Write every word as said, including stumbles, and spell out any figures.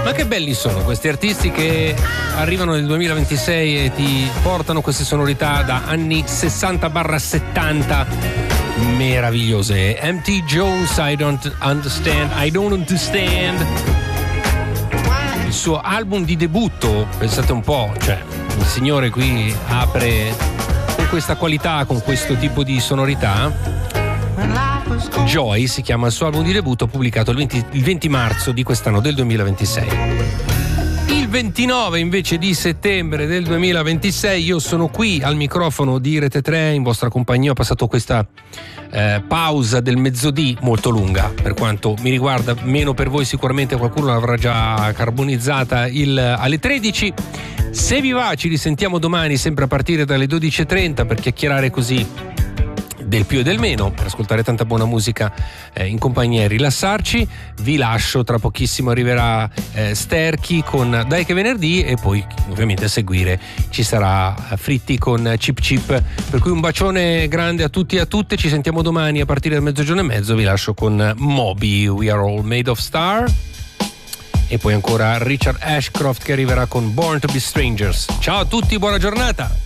Ma che belli sono questi artisti che arrivano nel duemilaventisei e ti portano queste sonorità da anni sessanta settanta meravigliose. M T Jones, I don't understand, I don't understand. Il suo album di debutto, pensate un po', cioè il signore qui apre con questa qualità, con questo tipo di sonorità. Joy si chiama il suo album di debutto, pubblicato il venti, il venti marzo di quest'anno, del duemilaventisei. Il ventinove invece di settembre del duemilaventisei io sono qui al microfono di Rete tre in vostra compagnia. Ho passato questa eh, pausa del mezzodì molto lunga, per quanto mi riguarda, meno per voi sicuramente, qualcuno l'avrà già carbonizzata il, alle tredici. Se vi va ci risentiamo domani sempre a partire dalle dodici e trenta per chiacchierare così del più e del meno, per ascoltare tanta buona musica eh, in compagnia e rilassarci. Vi lascio, tra pochissimo arriverà eh, Sterchi con Dai che venerdì e poi ovviamente a seguire ci sarà Fritti con Chip Chip, per cui un bacione grande a tutti e a tutte. Ci sentiamo domani a partire dal mezzogiorno e mezzo. Vi lascio con Moby, We Are All Made of Star, e poi ancora Richard Ashcroft che arriverà con Born to be Strangers. Ciao a tutti, buona giornata.